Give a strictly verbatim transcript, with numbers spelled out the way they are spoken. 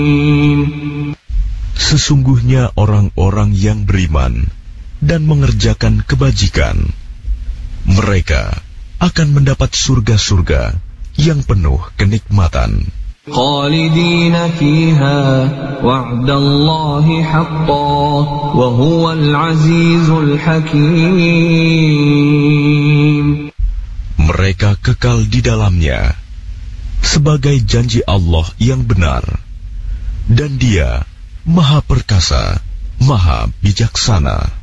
Sesungguhnya orang-orang yang beriman dan mengerjakan kebajikan, mereka akan mendapat surga-surga yang penuh kenikmatan. Khalidina fiha wa'dallahi haqqan wa huwal azizul hakim. Mereka kekal di dalamnya sebagai janji Allah yang benar, dan Dia Maha Perkasa, Maha Bijaksana.